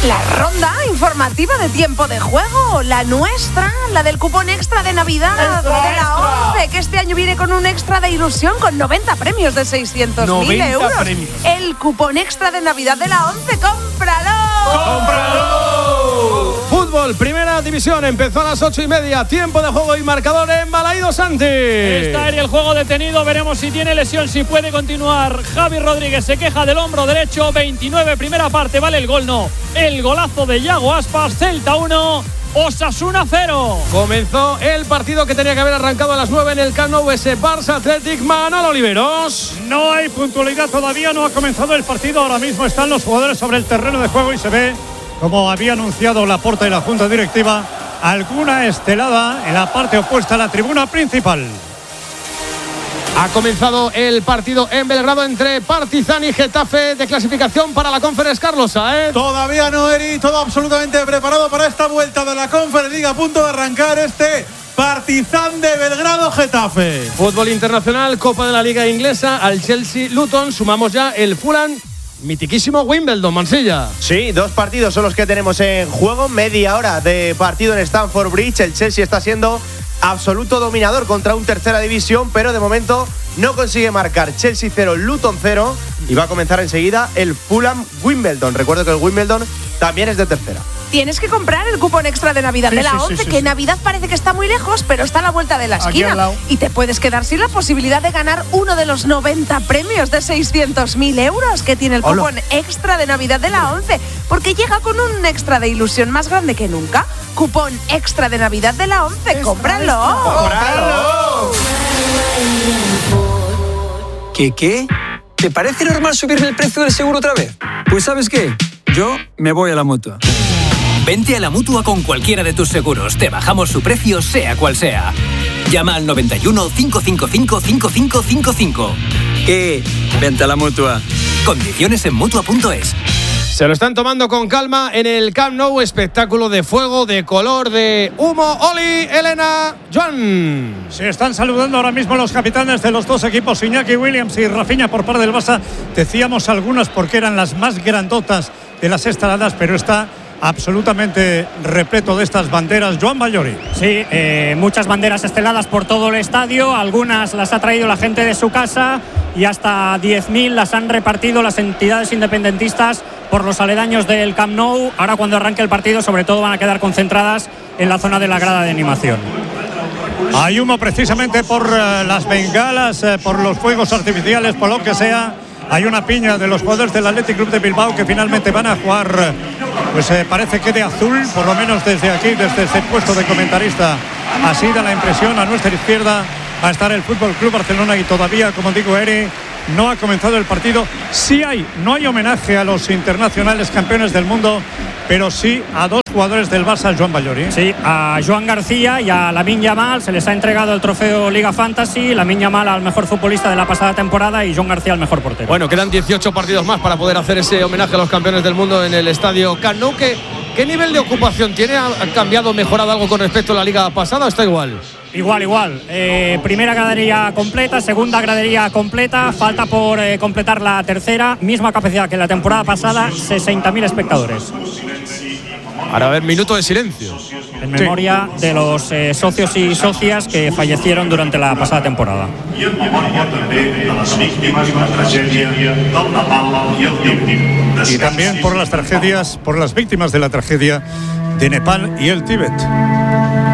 La ronda informativa de tiempo de juego, la nuestra, la del cupón extra de Navidad de la 11, que este año viene con un extra de ilusión con 90 premios de 600.000 euros. Premios. El cupón extra de Navidad de la 11, ¡cómpralo! ¡Cómpralo! Fútbol, primera división, empezó a las 8:30, tiempo de juego y marcador en Balaído Santi. Está en el juego detenido, veremos si tiene lesión, si puede continuar. Javi Rodríguez se queja del hombro derecho, 29, primera parte, vale el gol, no. El golazo de Yago Aspas, Celta 1, Osasuna 0. Comenzó el partido que tenía que haber arrancado a las 9 en el Camp Nou, ese Barça Athletic. Manolo Oliveros. No hay puntualidad todavía, no ha comenzado el partido, ahora mismo están los jugadores sobre el terreno de juego y se ve, como había anunciado Laporta y la Junta Directiva, alguna estelada en la parte opuesta a la tribuna principal. Ha comenzado el partido en Belgrado entre Partizan y Getafe, de clasificación para la Conference. Carlos Saez. Todavía no, Eri, todo absolutamente preparado para esta vuelta de la Conference League, a punto de arrancar este Partizan de Belgrado-Getafe. Fútbol internacional, Copa de la Liga Inglesa, al Chelsea Luton, sumamos ya el Fulham, mitiquísimo Wimbledon, Mansilla. Sí, 2 partidos son los que tenemos en juego, media hora de partido en Stamford Bridge. El Chelsea está siendo absoluto dominador contra un tercera división, pero de momento no consigue marcar. Chelsea 0, Luton 0, y va a comenzar enseguida el Fulham Wimbledon. Recuerdo que el Wimbledon también es de tercera. Tienes que comprar el cupón extra de Navidad de la 11, que Navidad parece que está muy lejos, pero está a la vuelta de la esquina. Y te puedes quedar sin la posibilidad de ganar uno de los 90 premios de 600.000 euros que tiene el cupón extra de Navidad de la 11, porque llega con un extra de ilusión más grande que nunca. Cupón extra de Navidad de la 11, ¡cómpralo! ¡Cómpralo! ¿Qué? ¿Te parece normal subirme el precio del seguro otra vez? Pues ¿sabes qué? Yo me voy a la Mutua. Vente a la Mutua con cualquiera de tus seguros. Te bajamos su precio, sea cual sea. Llama al 91 555 5555. ¿Qué? Vente a la Mutua. Condiciones en Mutua.es. Se lo están tomando con calma en el Camp Nou. Espectáculo de fuego, de color, de humo. Oli, Elena, Joan. Se están saludando ahora mismo los capitanes de los dos equipos, Iñaki Williams y Rafinha por parte del Barça. Decíamos algunas porque eran las más grandotas de las esteladas, pero está absolutamente repleto de estas banderas. Joan Ballori. Sí, muchas banderas esteladas por todo el estadio. Algunas las ha traído la gente de su casa y hasta 10.000 las han repartido las entidades independentistas por los aledaños del Camp Nou. Ahora, cuando arranque el partido, sobre todo van a quedar concentradas en la zona de la grada de animación. Hay humo precisamente por las bengalas, por los fuegos artificiales, por lo que sea. Hay una piña de los jugadores del Athletic Club de Bilbao que finalmente van a jugar, pues parece que de azul, por lo menos desde aquí, desde este puesto de comentarista. Así da la impresión. A nuestra izquierda va a estar el Fútbol Club Barcelona y todavía, como digo, Eri, no ha comenzado el partido. No hay homenaje a los internacionales campeones del mundo, pero sí a dos jugadores del Barça, Joan Ballori. Sí, a Joan García y a Lamine Yamal se les ha entregado el trofeo Liga Fantasy. Lamine Yamal al mejor futbolista de la pasada temporada y Joan García al mejor portero. Bueno, quedan 18 partidos más para poder hacer ese homenaje a los campeones del mundo en el estadio Camp Nou. ¿Qué nivel de ocupación tiene? ¿Ha cambiado, mejorado algo con respecto a la liga pasada o está igual? Igual. Primera gradería completa, segunda gradería completa. Falta por completar la tercera. Misma capacidad que la temporada pasada, 60.000 espectadores. Ahora a ver, minuto de silencio. En memoria de los socios y socias que fallecieron durante la pasada temporada. Y en memoria también a las víctimas de la tragedia del Nepal y el Tíbet. Y también por las víctimas de la tragedia de Nepal y el Tíbet.